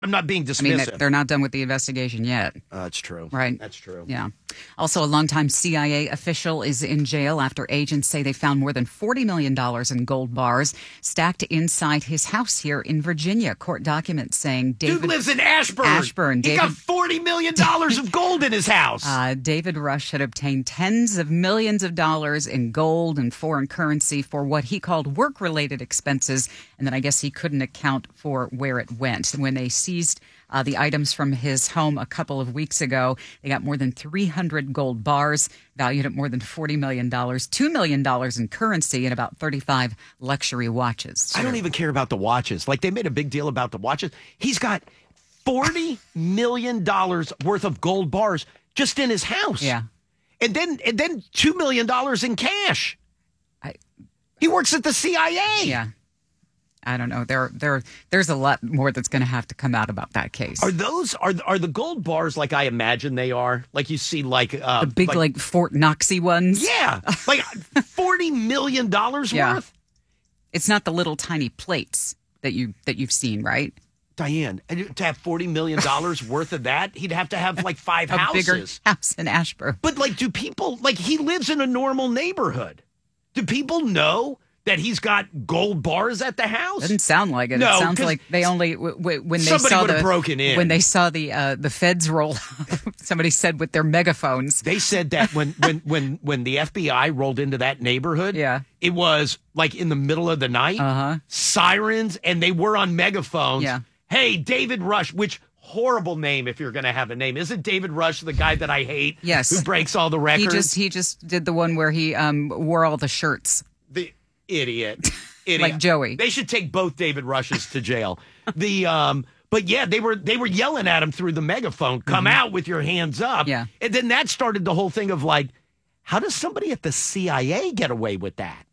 not being dismissive. They're not done with the investigation yet. That's true. Right. That's true. Yeah. Also, a longtime CIA official is in jail after agents say they found more than $40 million in gold bars stacked inside his house here in Virginia. Court documents saying Dude lives in Ashburn. He got $40 million of gold in his house. David Rush had obtained tens of millions of dollars in gold and foreign currency for what he called work-related expenses, and then I guess he couldn't account for where it went. When they seized the items from his home a couple of weeks ago, they got more than 300 gold bars valued at more than $40 million, $2 million in currency, and about 35 luxury watches. I don't even care about the watches. Like, they made a big deal about the watches. He's got $40 million worth of gold bars just in his house. Yeah. And then $2 million in cash. He works at the CIA. Yeah. I don't know. There's a lot more that's going to have to come out about that case. Are the gold bars like I imagine they are? Like you see, like the big like Fort Knoxy ones. Yeah, like $40 million worth. It's not the little tiny plates that you've seen, right? Diane, to have $40 million worth of that, he'd have to have like five houses. A bigger house in Ashburn. But like, do people he lives in a normal neighborhood? Do people know that he's got gold bars at the house? Doesn't sound like it. No, it sounds like they only when they somebody saw would have broken in. When they saw the feds roll up, somebody said with their megaphones. They said that when the FBI rolled into that neighborhood, it was like in the middle of the night, sirens, and they were on megaphones. Yeah. Hey, David Rush, which horrible name if you're going to have a name. Isn't David Rush the guy that I hate? Yes. Who breaks all the records? He just did the one where he wore all the shirts. The idiot. Like Joey. They should take both David Rushes to jail. But yeah, they were yelling at him through the megaphone, come out with your hands up. Yeah. And then that started the whole thing of like, how does somebody at the CIA get away with that?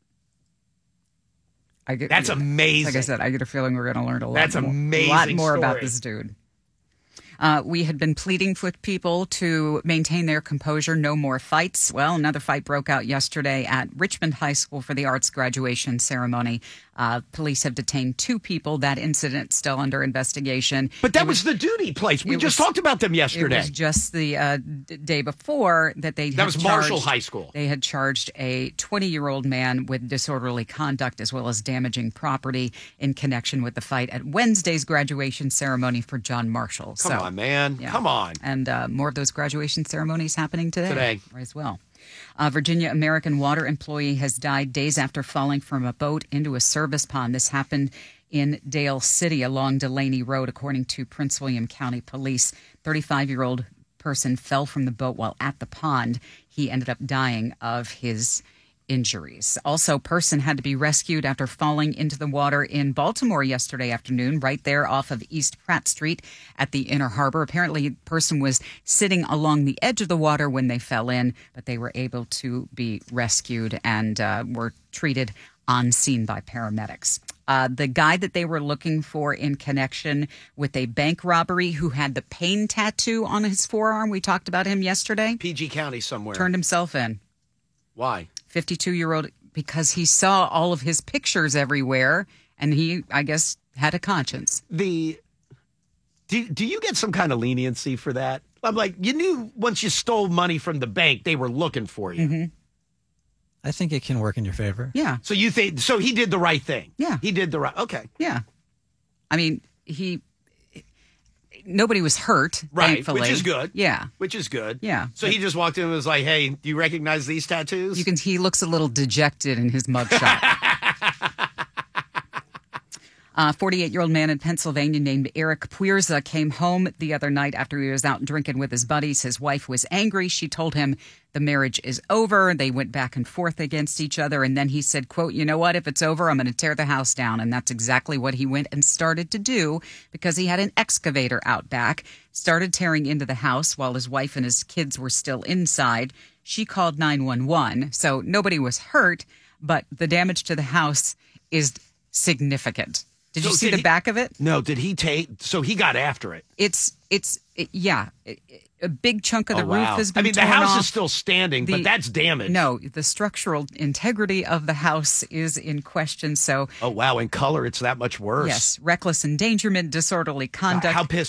That's amazing. Like I said, I get a feeling we're going to learn a amazing lot more story. about this dude. We had been pleading with people to maintain their composure, no more fights. Well, another fight broke out yesterday at Richmond High School for the arts graduation ceremony. Police have detained 2 people. That incident still under investigation. But that was the duty place. We just talked about them yesterday. It was just the day before that they That was Marshall High School. They had charged a 20-year-old man with disorderly conduct as well as damaging property in connection with the fight at Wednesday's graduation ceremony for John Marshall. Come on, man. Yeah. Come on. And more of those graduation ceremonies happening today as well. Virginia American Water employee has died days after falling from a boat into a service pond. This happened in Dale City along Delaney Road, according to Prince William County Police. 35-year-old person fell from the boat while at the pond. He ended up dying of his injuries. Also, person had to be rescued after falling into the water in Baltimore yesterday afternoon, right there off of East Pratt Street at the Inner Harbor. Apparently, the person was sitting along the edge of the water when they fell in, but they were able to be rescued and were treated on scene by paramedics. The guy that they were looking for in connection with a bank robbery who had the pain tattoo on his forearm, we talked about him yesterday. PG County somewhere. Turned himself in. Why? 52-year-old, because he saw all of his pictures everywhere, and he, I guess, had a conscience. Do you get some kind of leniency for that? I'm like, you knew once you stole money from the bank, they were looking for you. Mm-hmm. I think it can work in your favor. Yeah. So you think, so he did the right thing? Yeah. He did the right, okay. Yeah. I mean, nobody was hurt, right, thankfully. which is good. Yeah. Which is good. Yeah. So he just walked in and was like, hey, do you recognize these tattoos? He looks a little dejected in his mugshot. 48-year-old man in Pennsylvania named Eric Puerza came home the other night after he was out drinking with his buddies. His wife was angry. She told him the marriage is over. They went back and forth against each other. And then he said, quote, you know what? If it's over, I'm going to tear the house down. And that's exactly what he went and started to do because he had an excavator out back, started tearing into the house while his wife and his kids were still inside. She called 911. So nobody was hurt, but the damage to the house is significant. Did you see the back of it? No. Did he take? So he got after it. A big chunk of the roof has been torn the house off. is still standing, but that's damaged. No, the structural integrity of the house is in question. So, oh wow, in color, it's that much worse. Yes, reckless endangerment, disorderly conduct. How pissed